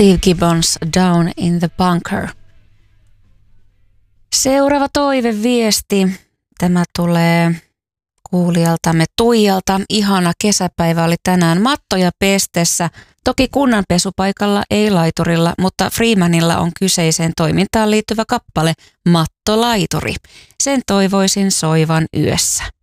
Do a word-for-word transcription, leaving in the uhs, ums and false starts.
Steve Gibbons, Down in the Bunker. Seuraava toiveviesti. Tämä tulee kuulijaltamme Tuijalta. Ihana kesäpäivä oli tänään mattoja pestessä. Toki kunnanpesupaikalla ei laiturilla, mutta Freemanilla on kyseiseen toimintaan liittyvä kappale Mattolaituri. Sen toivoisin soivan yössä.